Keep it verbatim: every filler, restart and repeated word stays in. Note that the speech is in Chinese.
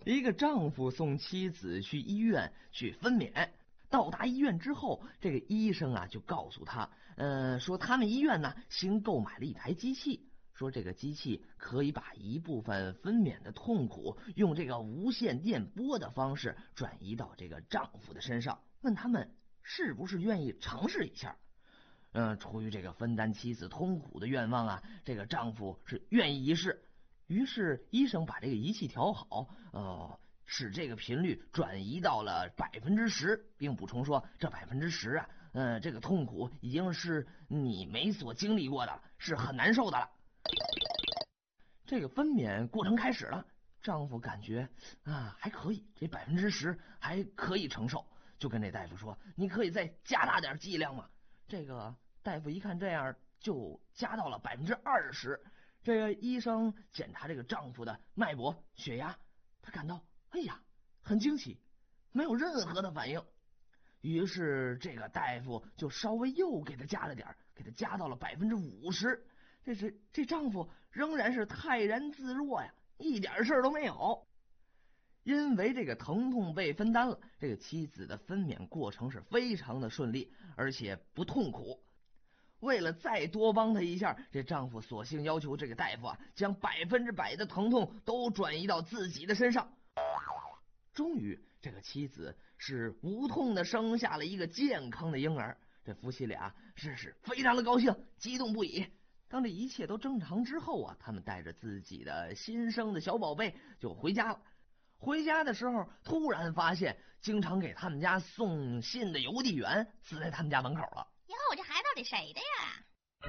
一个丈夫送妻子去医院去分娩，到达医院之后，这个医生啊就告诉他，呃，说他们医院呢新购买了一台机器，说这个机器可以把一部分分娩的痛苦用这个无线电波的方式转移到这个丈夫的身上，问他们是不是愿意尝试一下。嗯、呃，出于这个分担妻子痛苦的愿望啊，这个丈夫是愿意一试。于是医生把这个仪器调好，呃，使这个频率转移到了百分之十，并补充说这百分之十啊，呃，这个痛苦已经是你没所经历过的，是很难受的了。这个分娩过程开始了，丈夫感觉啊还可以，这百分之十还可以承受，就跟这大夫说：“你可以再加大点剂量吗？”这个大夫一看这样，就加到了百分之二十。这个医生检查这个丈夫的脉搏、血压，他感到哎呀很惊奇，没有任何的反应。于是这个大夫就稍微又给他加了点，给他加到了百分之五十。这是这丈夫仍然是泰然自若呀，一点事儿都没有。因为这个疼痛被分担了，这个妻子的分娩过程是非常的顺利，而且不痛苦。为了再多帮她一下，这丈夫索性要求这个大夫啊，将百分之百的疼痛都转移到自己的身上。终于，这个妻子是无痛的生下了一个健康的婴儿。这夫妻俩是是非常的高兴，激动不已。当这一切都正常之后啊，他们带着自己的新生的小宝贝就回家了。回家的时候，突然发现经常给他们家送信的邮递员死在他们家门口了。 哟，这孩子到底谁的呀？